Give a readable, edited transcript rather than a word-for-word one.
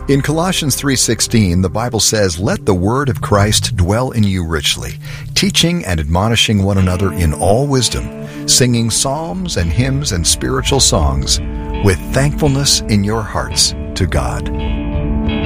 In Colossians 3:16, the Bible says, "Let the word of Christ dwell in you richly, teaching and admonishing one another in all wisdom, singing psalms and hymns and spiritual songs with thankfulness in your hearts to God."